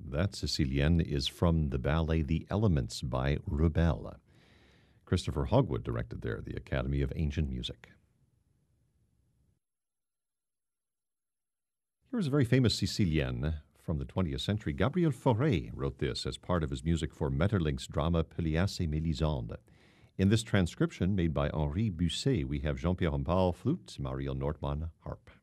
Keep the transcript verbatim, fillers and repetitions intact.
That Sicilienne is from the ballet The Elements by Rubel. Christopher Hogwood directed there, the Academy of Ancient Music. Here's a very famous Sicilienne from the twentieth century. Gabriel Fauré wrote this as part of his music for Maeterlinck's drama Pelléas et Mélisande. In this transcription made by Henri Busset, we have Jean-Pierre Rampal, flute, Mariel Nordmann, harp.